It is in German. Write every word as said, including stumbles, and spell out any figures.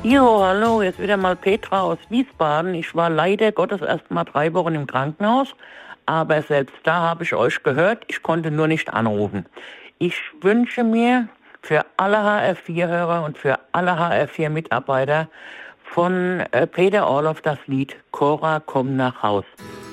Jo, hallo, jetzt wieder mal Petra aus Wiesbaden. Ich war leider Gottes erst mal drei Wochen im Krankenhaus, aber selbst da habe ich euch gehört, ich konnte nur nicht anrufen. Ich wünsche mir für alle H R vier Hörer und für alle H R vier Mitarbeiter von äh, Peter Orloff das Lied Cora, komm nach Haus.